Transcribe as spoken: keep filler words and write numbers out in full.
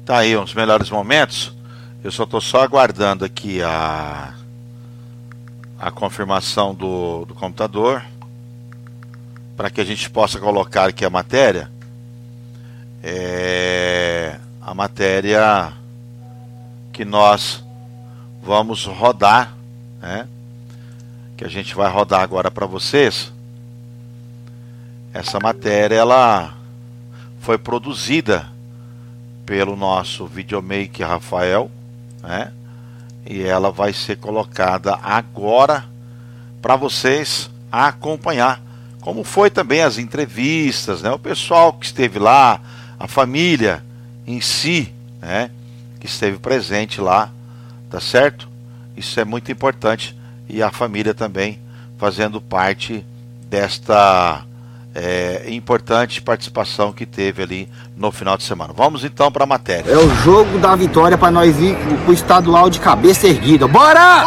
Tá aí uns melhores momentos. Eu só tô só aguardando aqui a a confirmação do, do computador para que a gente possa colocar aqui a matéria. É a matéria que nós vamos rodar, né? Que a gente vai rodar agora para vocês. Essa matéria ela foi produzida pelo nosso videomaker Rafael, né? E ela vai ser colocada agora para vocês acompanhar. Como foi também as entrevistas, né? O pessoal que esteve lá, a família em si, né? Que esteve presente lá, tá certo? Isso é muito importante. E a família também fazendo parte desta é, importante participação que teve ali no final de semana. Vamos então para a matéria. É o jogo da vitória para nós ir pro estadual de cabeça erguida. Bora!